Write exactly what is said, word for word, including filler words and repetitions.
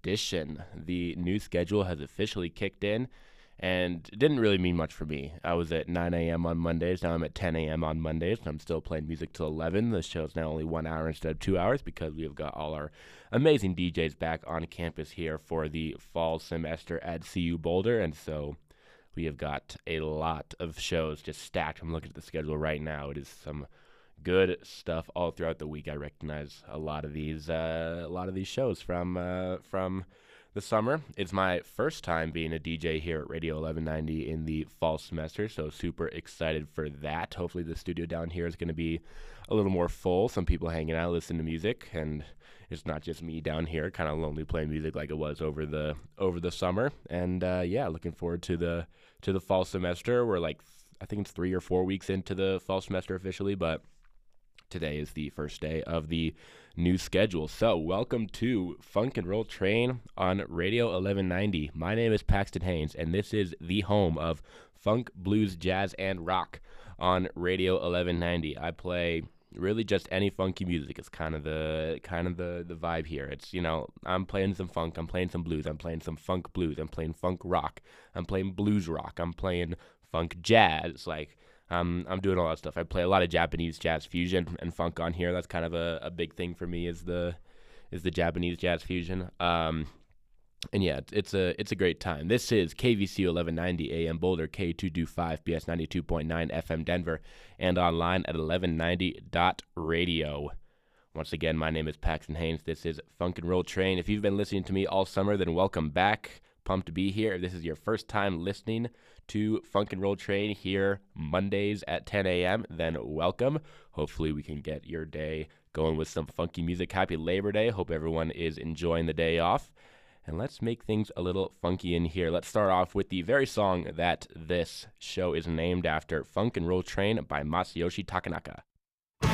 edition. The new schedule has officially kicked in, and it didn't really mean much for me. I was at nine a.m. on Mondays. Now I'm at ten a.m. on Mondays, and I'm still playing music till eleven. The show's now only one hour instead of two hours because we have got all our amazing D Js back on campus here for the fall semester at C U Boulder, and so we have got a lot of shows just stacked. I'm looking at the schedule right now. It is some good stuff all throughout the week. I recognize a lot of these, uh, a lot of these shows from uh, from the summer. It's my first time being a D J here at Radio eleven ninety in the fall semester, so super excited for that. Hopefully, the studio down here is going to be a little more full. Some people hanging out, listening to music, and it's not just me down here, kind of lonely playing music like it was over the over the summer. And uh, yeah, looking forward to the to the fall semester. We're like, I think it's three or four weeks into the fall semester officially, but today is the first day of the new schedule. So welcome to Funk and Roll Train on Radio eleven ninety. My name is Paxton Haynes, and this is the home of funk, blues, jazz, and rock on Radio eleven ninety. I play really just any funky music. It's kind of the kind of the, the vibe here. It's, you know, I'm playing some funk, I'm playing some blues, I'm playing some funk blues, I'm playing funk rock, I'm playing blues rock, I'm playing funk jazz. Like, Um, I'm doing all that stuff. I play a lot of Japanese jazz fusion and funk on here. That's kind of a, a big thing for me is the is the Japanese jazz fusion. Um, and yeah, it's, it's a it's a great time. This is K V C eleven ninety A M Boulder, K two twenty-five B S ninety-two point nine F M Denver, and online at eleven ninety dot radio. Once again, my name is Paxton Haynes. This is Funk and Roll Train. If you've been listening to me all summer, then welcome back. Pumped to be here. If this is your first time listening to Funk and Roll Train here Mondays at ten a.m., then welcome. Hopefully we can get your day going with some funky music. Happy Labor Day. Hope everyone is enjoying the day off. And let's make things a little funky in here. Let's start off with the very song that this show is named after, Funk and Roll Train by Masayoshi Takanaka.